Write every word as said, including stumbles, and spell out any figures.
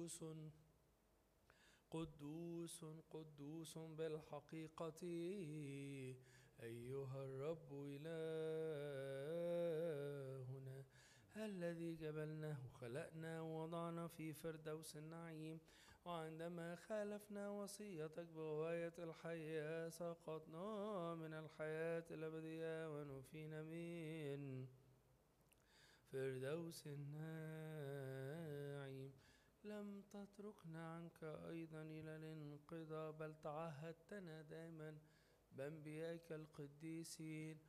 قدوس قدوس قدوس بالحقيقة أيها الرب إلهنا الذي جبلناه خلقنا ووضعنا في فردوس النعيم، وعندما خالفنا وصيتك بغواية الحياة سقطنا من الحياة الأبدية ونفينا من فردوس النعيم. لم تتركنا عنك أيضا إلى الانقضاء، بل تعهدتنا دائما بأنبيائك القديسين